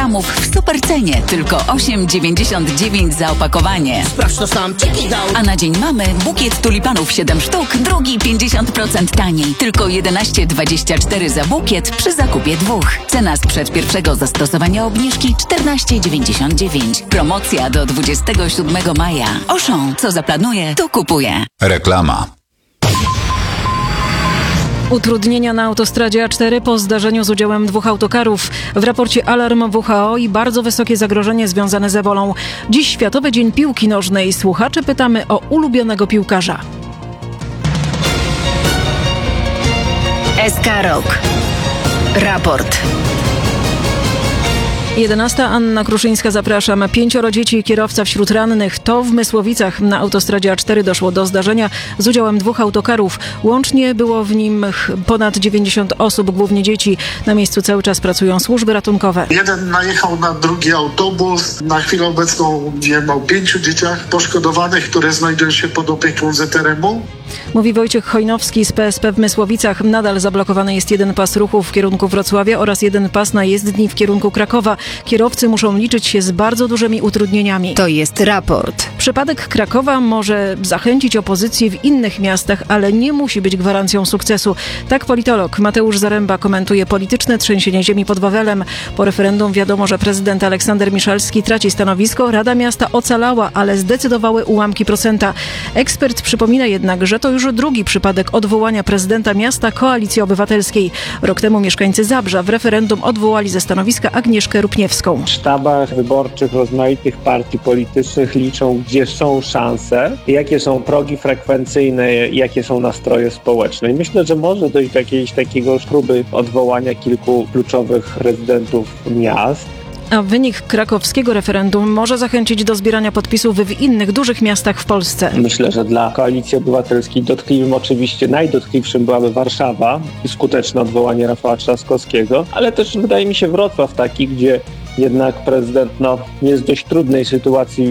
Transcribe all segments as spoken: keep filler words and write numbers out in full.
gramów w supercenie. Tylko osiem dziewięćdziesiąt dziewięć za opakowanie. Sprawdź to sam, check it out. A na Dzień Mamy bukiet tulipanów siedem sztuk, drugi pięćdziesiąt procent taniej. Tylko jedenaście dwadzieścia cztery za bukiet przy zakupie dwóch. Cena sprzed pierwszego zastosowania obniżki czternaście dziewięćdziesiąt dziewięć. Promocja do dwudziestego siódmego maja. Auchan, co zaplanuje, to kupuje. Reklama. Utrudnienia na autostradzie A cztery po zdarzeniu z udziałem dwóch autokarów. W raporcie Alarm W H O i bardzo wysokie zagrożenie związane z ebolą. Dziś Światowy Dzień Piłki Nożnej. Słuchaczy pytamy o ulubionego piłkarza. S K Rok. Raport. jedenasta. Anna Kruszyńska, zapraszam. Pięcioro dzieci i kierowca wśród rannych. To w Mysłowicach na autostradzie A cztery doszło do zdarzenia z udziałem dwóch autokarów. Łącznie było w nim ponad dziewięćdziesiąt osób, głównie dzieci. Na miejscu cały czas pracują służby ratunkowe. Jeden najechał na drugi autobus. Na chwilę obecną wiem o pięciu dzieciach poszkodowanych, które znajdują się pod opieką Z R M u. Mówi Wojciech Chojnowski z P S P w Mysłowicach. Nadal zablokowany jest jeden pas ruchu w kierunku Wrocławia oraz jeden pas na jezdni w kierunku Krakowa. Kierowcy muszą liczyć się z bardzo dużymi utrudnieniami. To jest raport. Przypadek Krakowa może zachęcić opozycję w innych miastach, ale nie musi być gwarancją sukcesu. Tak politolog Mateusz Zaręba komentuje polityczne trzęsienie ziemi pod Wawelem. Po referendum wiadomo, że prezydent Aleksander Miszalski traci stanowisko. Rada Miasta ocalała, ale zdecydowały ułamki procenta. Ekspert przypomina jednak, że to już drugi przypadek odwołania prezydenta miasta Koalicji Obywatelskiej. Rok temu mieszkańcy Zabrza w referendum odwołali ze stanowiska Agnieszkę Rupniewską. W sztabach wyborczych rozmaitych partii politycznych liczą, gdzie są szanse, jakie są progi frekwencyjne, jakie są nastroje społeczne. I myślę, że może dojść do jakiejś takiego próby odwołania kilku kluczowych prezydentów miast. A wynik krakowskiego referendum może zachęcić do zbierania podpisów w innych dużych miastach w Polsce. Myślę, że dla Koalicji Obywatelskiej dotkliwym, oczywiście najdotkliwszym byłaby Warszawa i skuteczne odwołanie Rafała Trzaskowskiego, ale też wydaje mi się Wrocław taki, gdzie jednak prezydent no, jest w dość trudnej sytuacji.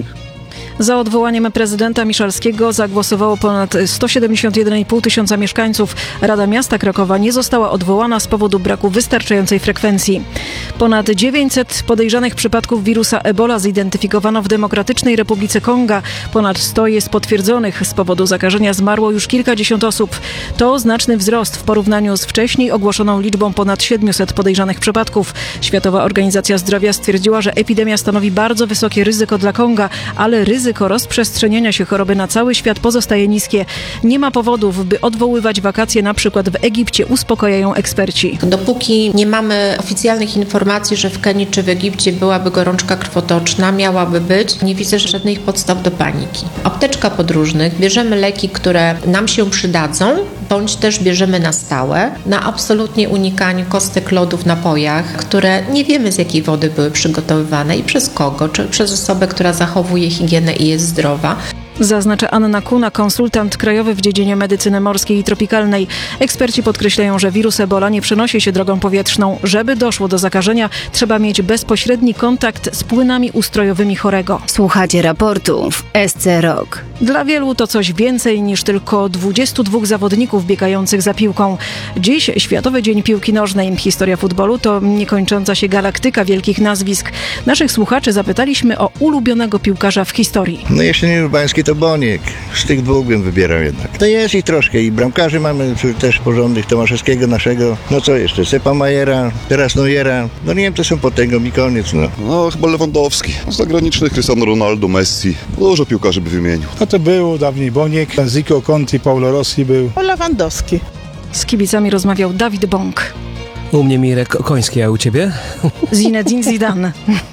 Za odwołaniem prezydenta Miszalskiego zagłosowało ponad sto siedemdziesiąt jeden i pół tysiąca mieszkańców. Rada Miasta Krakowa nie została odwołana z powodu braku wystarczającej frekwencji. Ponad dziewięćset podejrzanych przypadków wirusa Ebola zidentyfikowano w Demokratycznej Republice Konga. Ponad sto jest potwierdzonych. Z powodu zakażenia zmarło już kilkadziesiąt osób. To znaczny wzrost w porównaniu z wcześniej ogłoszoną liczbą ponad siedmiuset podejrzanych przypadków. Światowa Organizacja Zdrowia stwierdziła, że epidemia stanowi bardzo wysokie ryzyko dla Konga, ale ryzyko Ryzyko rozprzestrzeniania się choroby na cały świat pozostaje niskie. Nie ma powodów, by odwoływać wakacje na przykład w Egipcie, uspokajają eksperci. Dopóki nie mamy oficjalnych informacji, że w Kenii czy w Egipcie byłaby gorączka krwotoczna, miałaby być, nie widzę żadnych podstaw do paniki. Apteczka podróżnych, bierzemy leki, które nam się przydadzą, bądź też bierzemy na stałe, na absolutnie unikaniu kostek lodu w napojach, które nie wiemy z jakiej wody były przygotowywane i przez kogo, czy przez osobę, która zachowuje higienę i jest zdrowa. Zaznacza Anna Kuna, konsultant krajowy w dziedzinie medycyny morskiej i tropikalnej. Eksperci podkreślają, że wirus Ebola nie przenosi się drogą powietrzną. Żeby doszło do zakażenia, trzeba mieć bezpośredni kontakt z płynami ustrojowymi chorego. Słuchacie raportu w S C Rok. Dla wielu to coś więcej niż tylko dwudziestu dwóch zawodników biegających za piłką. Dziś Światowy Dzień Piłki Nożnej. Historia futbolu to niekończąca się galaktyka wielkich nazwisk. Naszych słuchaczy zapytaliśmy o ulubionego piłkarza w historii. No jeśli nie Urbański, to Boniek. Z tych dwóch bym wybierał jednak. To jest ich troszkę i bramkarzy mamy też porządnych, Tomaszewskiego naszego, no co jeszcze, Sepa Majera, teraz Neuera, no nie wiem, to są potęgą i koniec, no. No chyba Lewandowski, z zagranicznych Cristiano Ronaldo, Messi, dużo piłkarzy by wymienił. No to był dawniej Boniek, Zico, Conti, Paulo Rossi był. Lewandowski. Z kibicami rozmawiał Dawid Bąk. U mnie Mirek Koński, a u ciebie? Zinedine Zidane.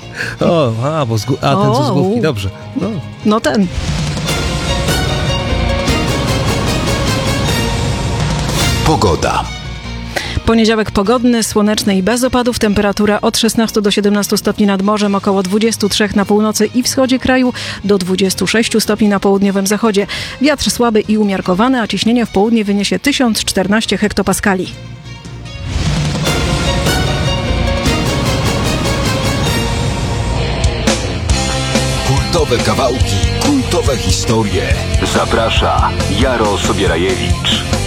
O, a, bo z, a ten co z główki, dobrze. No, no ten. Pogoda. Poniedziałek pogodny, słoneczny i bez opadów. Temperatura od szesnastu do siedemnastu stopni nad morzem, około dwudziestu trzech na północy i wschodzie kraju, do dwudziestu sześciu stopni na południowym zachodzie. Wiatr słaby i umiarkowany, a ciśnienie w południe wyniesie tysiąc czternaście hektopaskali. Kultowe kawałki, kultowe historie. Zaprasza Jaro Sobierajewicz.